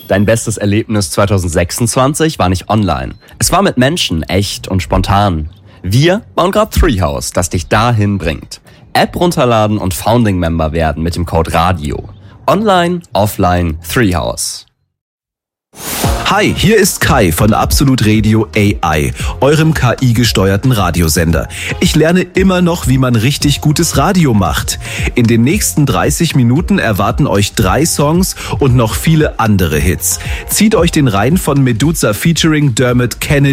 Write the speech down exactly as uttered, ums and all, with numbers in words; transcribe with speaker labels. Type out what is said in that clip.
Speaker 1: Dein bestes Erlebnis zwanzig sechsundzwanzig war nicht online. Es war mit Menschen, echt und spontan. Wir bauen gerade Treehouse, das dich dahin bringt. App runterladen und Founding-Member werden mit dem Code RADIO. Online, offline, Treehouse.
Speaker 2: Hi, hier ist Kai von Absolut Radio A I, eurem K I-gesteuerten Radiosender. Ich lerne immer noch, wie man richtig gutes Radio macht. In den nächsten dreißig Minuten erwarten euch drei Songs und noch viele andere Hits. Zieht euch den rein von Meduza featuring Dermot Kennedy